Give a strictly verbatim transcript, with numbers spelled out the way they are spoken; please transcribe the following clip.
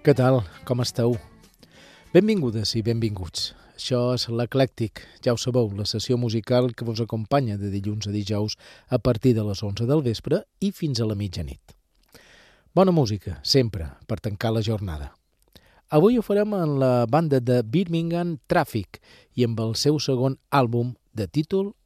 Què tal? Com esteu? Benvingudes i benvinguts. Això és l'Eclèctic, ja ho sabeu, la sessió musical que vos acompanya de dilluns a dijous a partir de les onze del vespre i fins a la mitjanit. Bona música, sempre, per tancar la jornada. Avui ho farem amb la banda de Birmingham Traffic i amb el seu segon àlbum de títol